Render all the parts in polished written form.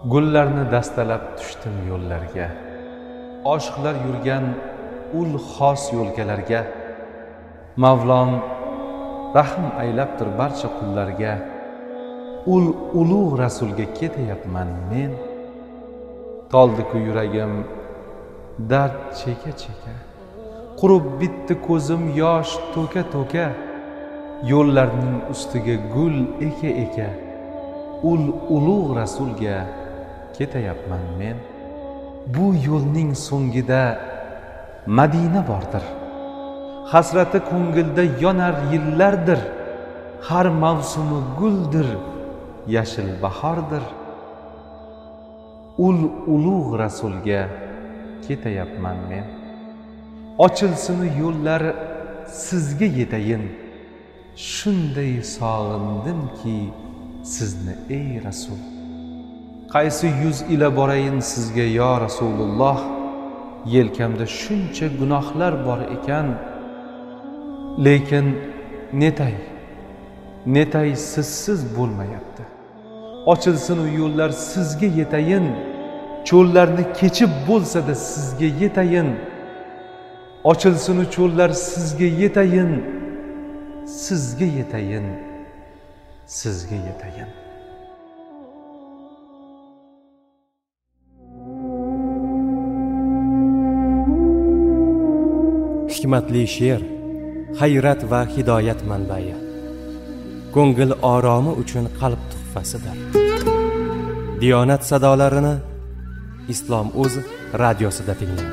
Gullarni dastalab tushdim yo'llarga, oshiqlar yurgan ul xos yo'lkalarga. Mavlom rahm aylabdir barcha qullarga, ul ulug' rasulga ketayapman men. Toldi-ku yuragim dard cheka-cheka, qurib bitdi ko'zim yosh to'ka-to'ka. Yo'llarning ustiga gul eka-eka, ul ulug' rasulga ketayapman men. Bu yo'lning so'ngida Madina bordir, hasrati ko'ngilda yonar yillardir. Har mavsumi guldir, yashil bahordir. Ul ulug' rasulga ketayapman men. Ochilsin yo'llar sizga yetayin, shunday sog'indimki sizni ey rasul. Qaysi yuz ila borayin sizga yo Rasululloh, yelkamda shuncha gunohlar bor ekan. Lekin netay sizsiz bo'lmayapti. Ochilsin u yo'llar sizga yetayin, cho'llarni kechib bo'lsa-da sizga yetayin. Ochilsin u cho'llar sizga yetayin, sizga yetayin, sizga yetayin. Hikmatli she'r, hayrat va hidoyat manbai, ko'ngil oromi uchun qalb tuhfasidir. Diyonat sadolarini Islom.uz radiosida tinglang.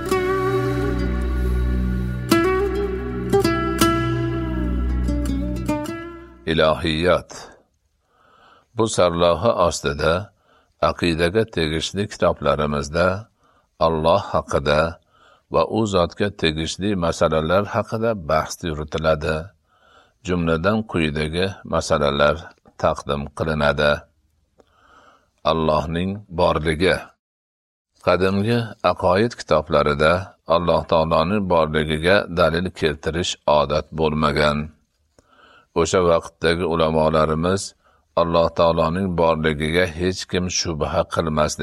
Ilohiyot. Bu sarlavha ostida aqidaga tegishli kitoblarimizda Alloh haqida va u zotga tegishli masalalar haqida bahs yuritiladi. Jumladan quyidagi masalalar taqdim qilinadi. Allohning borligi. Qadimgi aqoid kitoblarida Alloh taoloning borligiga dalil keltirish odat bo'lmagan. O'sha vaqtdagi ulamolarimiz Alloh taoloning borligiga hech kim shubha qilmasdi.